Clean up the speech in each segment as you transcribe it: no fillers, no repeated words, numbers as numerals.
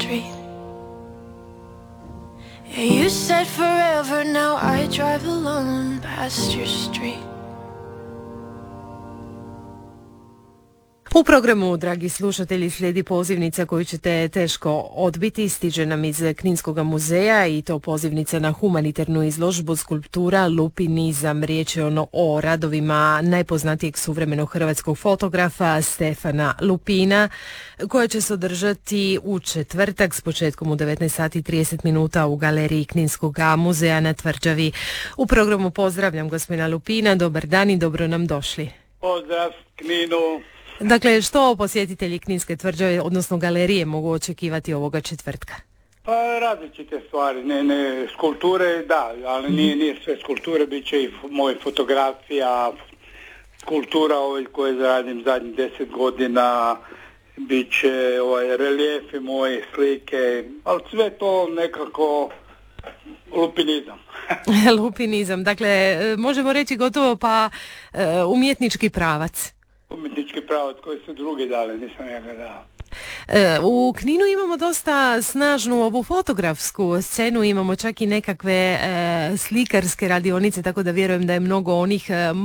street. Yeah, you said forever, now I drive alone past your street. U programu, dragi slušatelji, slijedi pozivnica koju ćete teško odbiti. Stiže nam iz Kninskog muzeja i to pozivnica na humanitarnu izložbu skulptura Lupinizam. Riječ je o radovima najpoznatijeg suvremenog hrvatskog fotografa Stefana Lupina, koja će se održati u četvrtak s početkom u 19:30 u galeriji Kninskog muzeja na Tvrđavi. U programu pozdravljam gospodina Lupina. Dobar dan i dobro nam došli. Pozdrav Kninu. Dakle, što posjetitelji Kninske tvrđave, odnosno galerije, mogu očekivati ovoga četvrtka? Pa različite stvari, ne skulpture, da, ali nije sve skulpture, bit će i moje fotografija, skulptura koje radim zadnjih 10 godina, bit će reljefi moje, slike, ali sve to nekako lupinizam. Lupinizam, dakle, možemo reći gotovo pa umjetnički pravac. Umjetnički pravac koji su drugi dali, nisam ja ga dao. U Kninu imamo dosta snažnu ovu fotografsku scenu, imamo čak i nekakve slikarske radionice, tako da vjerujem da je mnogo onih,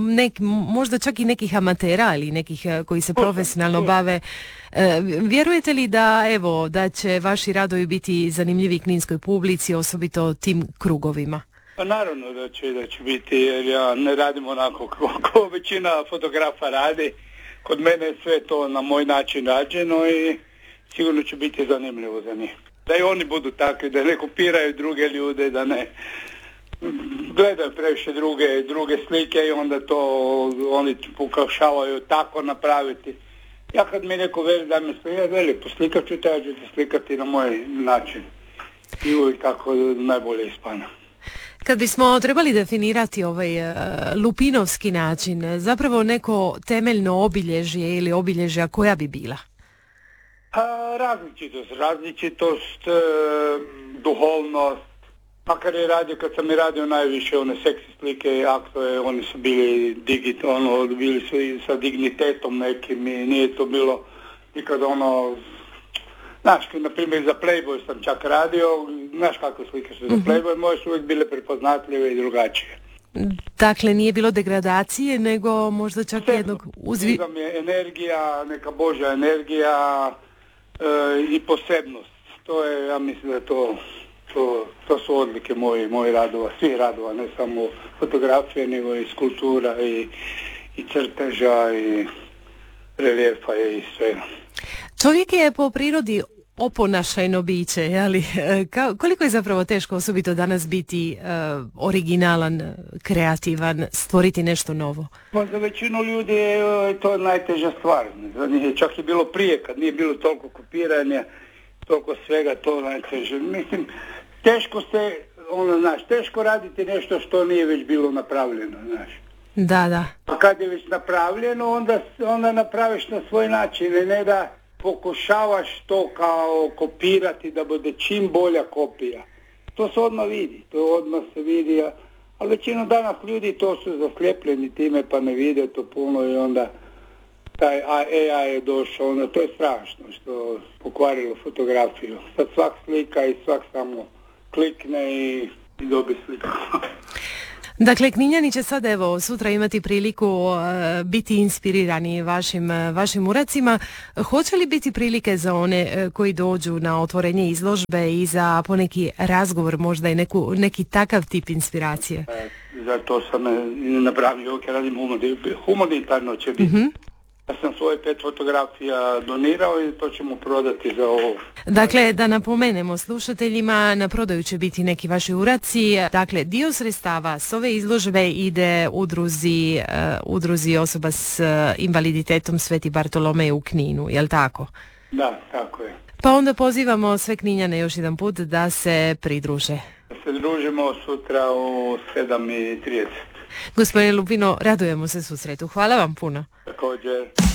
možda čak i nekih amatera ili nekih koji se profesionalno bave. Vjerujete li da će vaši radovi biti zanimljivi kninskoj publici, osobito tim krugovima? Pa naravno da će biti, jer ja ne radim onako kako većina fotografa radi. Kod mene je sve to na moj način rađeno i sigurno će biti zanimljivo za njih. Da i oni budu takvi, da ne kopiraju druge ljude, da ne gledaju previše druge slike i onda to oni pokušavaju tako napraviti. Ja kad mi neko veli da me veli poslikat ću, ja ću slikati na moj način. I uvijek tako najbolje ispana. Kad bismo trebali definirati ovaj lupinovski način, zapravo neko temeljno obilježje ili obilježja koja bi bila? Različitost, duhovnost. Makar kad sam i radio najviše one seksi slike, aktove, oni su bili bili su i sa dignitetom nekim i nije to bilo nikad znaš, na primjer za Playboy sam čak radio, znaš kakve slike su za Playboy, moje su uvijek bile prepoznatljive i drugačije. Dakle, nije bilo degradacije, nego možda čak jednog Uzam je energija, neka božja energija i posebnost. To je, ja mislim da to su odlike moji radova, svih radova, ne samo fotografije, nego i skulptura i crteža i reljefa i sve. Čovjek je po prirodi oponašajno biće, ali koliko je zapravo teško osobito danas biti originalan, kreativan, stvoriti nešto novo? Pa za većinu ljudi je to najteža stvar. Za njih je čak i bilo prije, kad nije bilo toliko kopiranja, toliko svega, to najteže. Mislim, teško raditi nešto što nije već bilo napravljeno, znaš. Da. A kad je već napravljeno, onda napraviš na svoj način, ne da pokušavaš to kao kopirati da bude čim bolja kopija. To se odmah vidi, ali većinu danas ljudi to su zaslijepljeni time pa ne vide to puno i onda taj AI je došao, onda to je strašno što pokvarilo fotografiju. Sad svak slika i svak samo klikne i dobi sliku. Dakle, Kninjani će sad sutra imati priliku biti inspirirani vašim uradcima. Hoće li biti prilike za one koji dođu na otvorenje izložbe i za poneki razgovor, možda i neki takav tip inspiracije? Zato sam napravio, radim humanitarno će biti. Ja sam svoje 5 fotografija donirao i to ćemo prodati za ovo. Dakle, da napomenemo slušateljima, na prodaju će biti neki vaši uradci. Dakle, dio sredstava s ove izložbe ide udruzi osoba s invaliditetom Sveti Bartolomej u Kninu, jel tako? Da, tako je. Pa onda pozivamo sve Kninjane još jedan put da se pridruže. Da se družimo sutra u 7:30. Gospodine Lupino, radujemo se susretu. Hvala vam puno. Također.